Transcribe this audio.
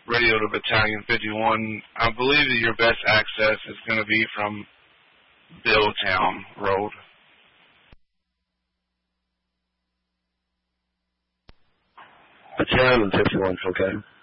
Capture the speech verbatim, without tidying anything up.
radio to Battalion fifty-one. I believe that your best access is going to be from Billtown Road. Battalion fifty-one, okay.